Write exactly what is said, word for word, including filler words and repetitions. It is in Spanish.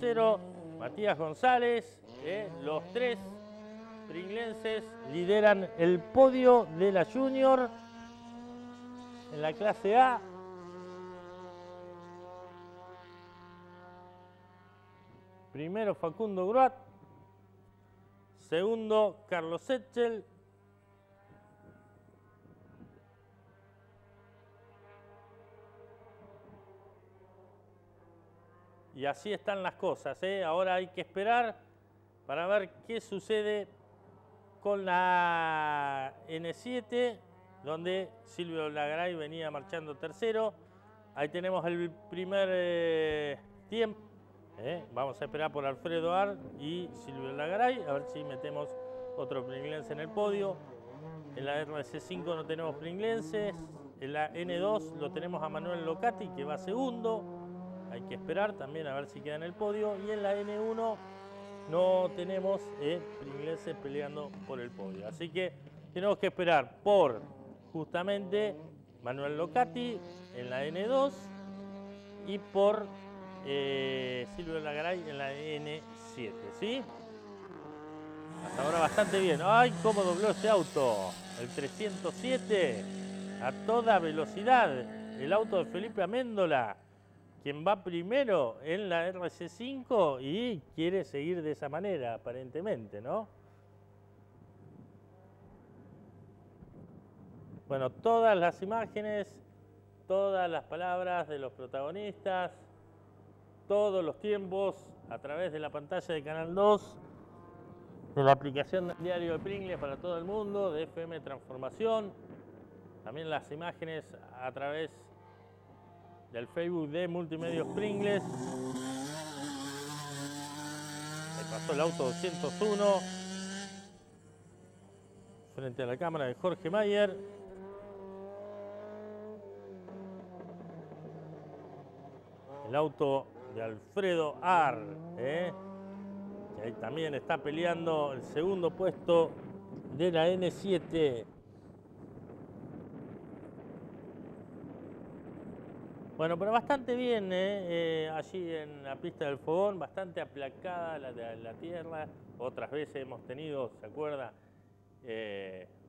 tercero Matías González. Eh, los tres pringlenses lideran el podio de la Junior en la clase A. Primero Facundo Gruat, segundo Carlos Etchel, y así están las cosas, ¿eh? Ahora hay que esperar para ver qué sucede con la N siete, donde Silvio Lagaray venía marchando tercero. Ahí tenemos el primer eh, tiempo. Eh, vamos a esperar por Alfredo Ar y Silvio Lagaray, a ver si metemos otro pringlense en el podio. En la R C cinco no tenemos pringlenses. En la N dos lo tenemos a Manuel Locati, que va segundo. Hay que esperar también a ver si queda en el podio. Y en la N uno no tenemos eh, pringlenses peleando por el podio. Así que tenemos que esperar por justamente Manuel Locati en la N dos y por Eh, Silvio Lagaray en la N siete, ¿sí? Hasta ahora bastante bien. ¡Ay, cómo dobló ese auto! El trescientos siete a toda velocidad. El auto de Felipe Améndola, quien va primero en la R C cinco y quiere seguir de esa manera, aparentemente, ¿no? Bueno, todas las imágenes, todas las palabras de los protagonistas, todos los tiempos a través de la pantalla de Canal dos, de la aplicación del diario de Pringles para todo el mundo, de F M Transformación, también las imágenes a través del Facebook de Multimedios Pringles. Ahí pasó el auto doscientos uno frente a la cámara de Jorge Mayer. El auto de Alfredo Ar, ¿eh? que ahí también está peleando el segundo puesto de la N siete. Bueno, pero bastante bien ¿eh? Eh, allí en la pista del fogón, bastante aplacada la, la, la tierra. Otras veces hemos tenido, ¿se acuerda? Eh,